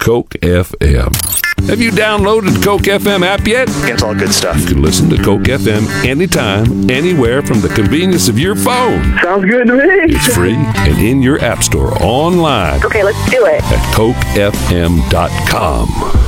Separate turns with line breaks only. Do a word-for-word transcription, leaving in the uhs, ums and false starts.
Coke F M. Have you downloaded the Coke F M app yet?
It's all good stuff.
You can listen to Coke F M anytime, anywhere from the convenience of your phone.
Sounds good to me.
It's free and in your app store online
Okay, let's do it.
at coke f m dot com.